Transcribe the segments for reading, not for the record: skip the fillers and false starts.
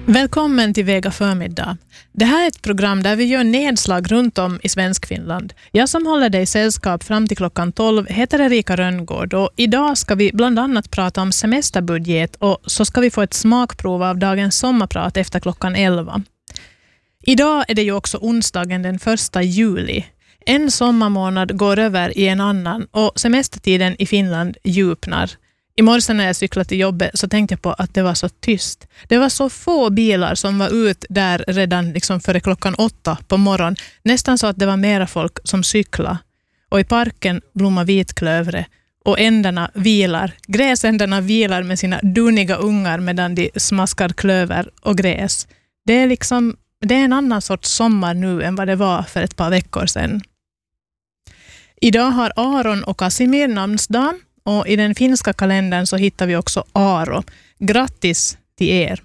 Välkommen till Vega förmiddag. Det här är ett program där vi gör nedslag runt om i Svenskfinland. Jag som håller dig i sällskap fram till klockan 12 heter Erika Rönngård och idag ska vi bland annat prata om semesterbudget och så ska vi få ett smakprov av dagens sommarprat efter klockan 11. Idag är det ju också onsdagen den 1 juli. En sommarmånad går över i en annan och semestertiden i Finland djupnar. I morse när jag cyklade till jobbet så tänkte jag på att det var så tyst. Det var så få bilar som var ut där redan liksom före klockan 8 på morgonen. Nästan så att det var mera folk som cykla. Och i parken blommar vitklövre och gräsändarna vilar med sina duniga ungar medan de smaskar klöver och gräs. Det är en annan sorts sommar nu än vad det var för ett par veckor sedan. Idag har Aron och Casimir namnsdag. Och i den finska kalendern så hittar vi också Aro. Grattis till er!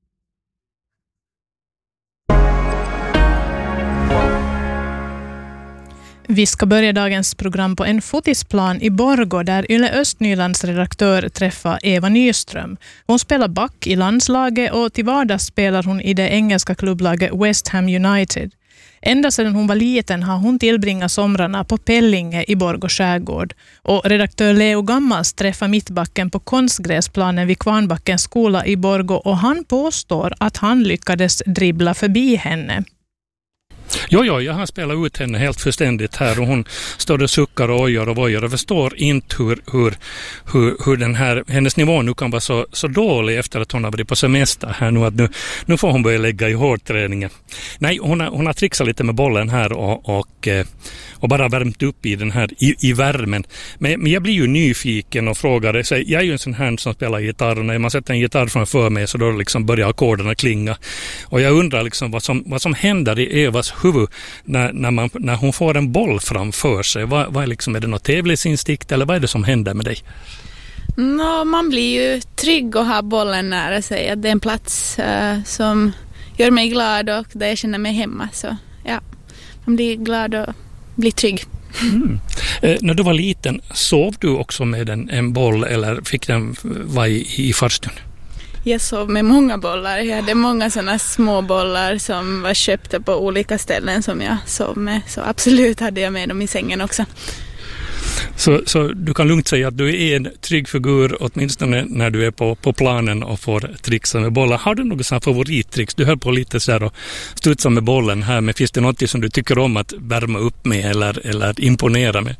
Vi ska börja dagens program på en fotisplan i Borgå där Yle Östnylands redaktör träffar Eva Nyström. Hon spelar back i landslaget och till vardags spelar hon i det engelska klubblaget West Ham United. Ända sedan hon var liten har hon tillbringat somrarna på Pellinge i Borgå skärgård. Och redaktör Leo Gammals träffar mittbacken på konstgräsplanen vid Kvarnbackens skola i Borgå och han påstår att han lyckades dribbla förbi henne. Jo, jag har spelat ut henne helt förständigt här och hon står och suckar och ojar och vojar och förstår inte hur den här, hennes nivå nu kan vara så dålig efter att hon har varit på semester här nu, att nu får hon börja lägga i hårdträningen. Nej, hon har trixat lite med bollen här och bara värmt upp i den här i värmen. Men jag blir ju nyfiken och frågar sig, jag är ju en sån här som spelar gitarr och när man sätter en gitarr framför mig så då liksom börjar ackorderna klinga. Och jag undrar liksom vad som händer i Evas huvud när hon får en boll framför sig. Vad är liksom, är det något tävlingsinstinkt eller vad är det som händer med dig? Man blir ju trygg och har bollen nära sig. Att det är en plats som gör mig glad och där jag känner mig hemma. Så ja, man blir glad och blir trygg. Mm. När du var liten, sov du också med en boll eller fick den vara i farstun? Jag sov med många bollar. Jag hade många sådana små bollar som var köpta på olika ställen som jag sov med. Så absolut hade jag med dem i sängen också. Så du kan lugnt säga att du är en trygg figur åtminstone när du är på planen och får trixa med bollar. Har du något sådant favorittricks? Du höll på lite så här och studsa med bollen här, men finns det något som du tycker om att värma upp med eller imponera med?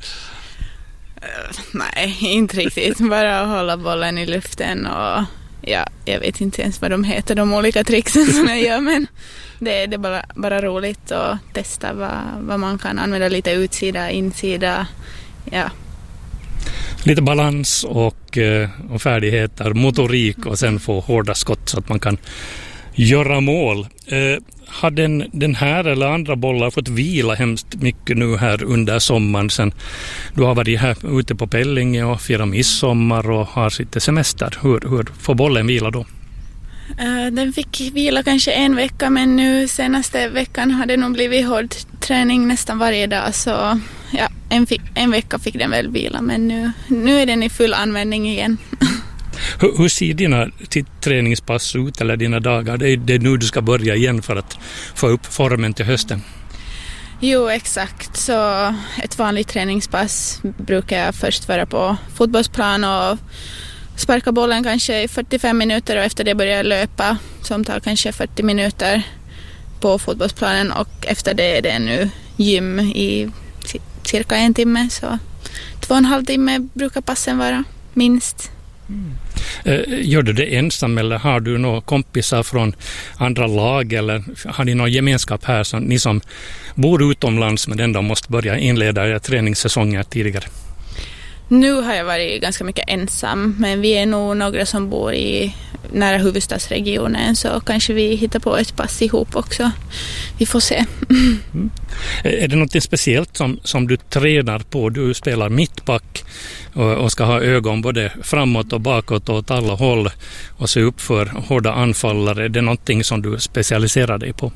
Nej, inte riktigt. Bara att hålla bollen i luften och ja, jag vet inte ens vad de heter, de olika tricksen som jag gör, men det är bara roligt att testa vad man kan använda, lite utsida, insida, ja. Lite balans och färdigheter, motorik och sen få hårda skott så att man kan göra mål. Har den här eller andra bollar fått vila hemskt mycket nu här under sommaren sen du har varit här ute på Pellinge och firat midsommar och har sitt semester? Hur får bollen vila då? Den fick vila kanske en vecka, men nu senaste veckan har det nog blivit hård träning nästan varje dag, så ja, en vecka fick den väl vila, men nu är den i full användning igen. Hur ser dina träningspass ut eller dina dagar? Det är nu du ska börja igen för att få upp formen till hösten. Jo, exakt. Så ett vanligt träningspass brukar jag först vara på fotbollsplan och sparka bollen kanske i 45 minuter och efter det börjar jag löpa som tar kanske 40 minuter på fotbollsplanen och efter det är det nu gym i cirka 1 timme, så 2,5 timme brukar passen vara minst. Mm. Gör du det ensam eller har du några kompisar från andra lag eller har ni någon gemenskap här som ni som bor utomlands men ändå måste börja inleda era träningssäsonger tidigare? Nu har jag varit ganska mycket ensam, men vi är nog några som bor i nära huvudstadsregionen, så kanske vi hittar på ett pass ihop också. Vi får se. Mm. Är det något speciellt som du tränar på? Du spelar mittback och ska ha ögon både framåt och bakåt och åt alla håll och se upp för hårda anfallare. Är det någonting som du specialiserar dig på?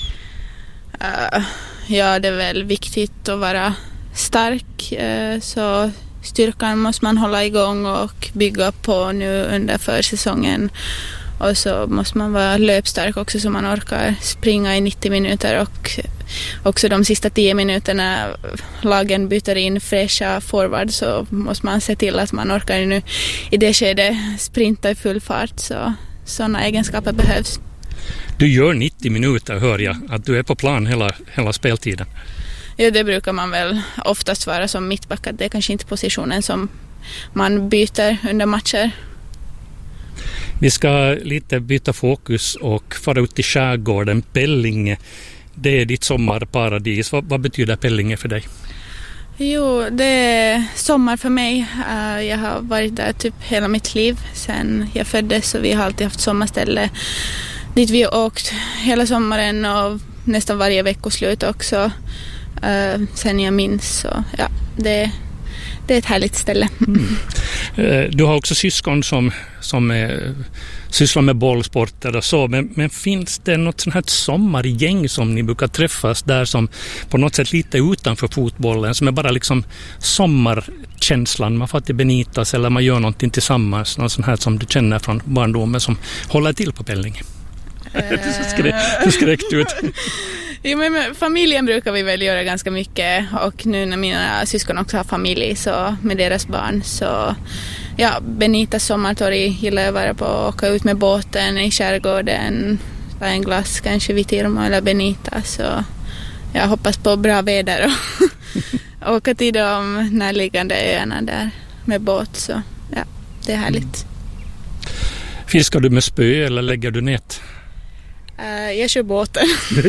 Ja, det är väl viktigt att vara stark, så styrkan måste man hålla igång och bygga på nu under försäsongen. Och så måste man vara löpstark också så man orkar springa i 90 minuter och också de sista 10 minuterna lagen byter in fräscha forward så måste man se till att man orkar nu i det skedet sprinta i full fart så sådana egenskaper behövs. Du gör 90 minuter hör jag, att du är på plan hela speltiden. Ja, det brukar man väl oftast vara som mittback, att det är kanske inte positionen som man byter under matcher. Vi ska lite byta fokus och fara ut till skärgården. Pellinge, det är ditt sommarparadis. Vad betyder Pellinge för dig? Jo, det är sommar för mig. Jag har varit där typ hela mitt liv sen jag föddes så vi har alltid haft sommarställe dit vi har åkt hela sommaren och nästan varje veckoslut också sen jag minns. Så ja, det är ett härligt ställe. Du har också syskon som sysslar med bollsporter och så, men finns det något sånt här sommargäng som ni brukar träffas där som på något sätt lite utanför fotbollen, som är bara liksom sommarkänslan, man får till Benitas eller man gör någonting tillsammans, något sånt här som du känner från barndomen som håller till på Pellinge? Du skräckt ut. Jo, men familjen brukar vi väl göra ganska mycket och nu när mina syskon också har familj så med deras barn så ja, Benitas sommartorg gillar jag vara på och åka ut med båten i skärgården, ta en glass kanske vid Tirmo eller Benitas så jag hoppas på bra väder och åka till de närliggande öarna där med båt så ja, det är härligt. Fiskar du med spö eller lägger du nät? Jag kör båten.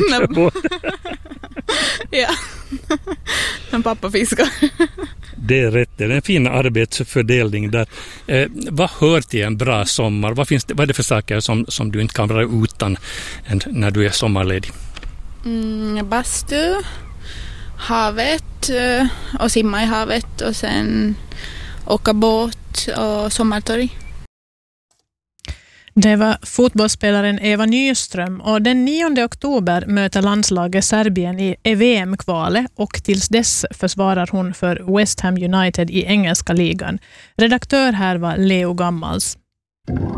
Ja. Men pappa fiskar. Det är rätt. Det är en fin arbetsfördelning där. Vad hör till en bra sommar? Vad är det för saker som du inte kan vara utan när du är sommarledig? Bastu, havet och simma i havet och sen åka båt och sommartorg. Det var fotbollsspelaren Eva Nyström och den 9 oktober möter landslaget Serbien i VM-kvalet och tills dess försvarar hon för West Ham United i engelska ligan. Redaktör här var Leo Gammals.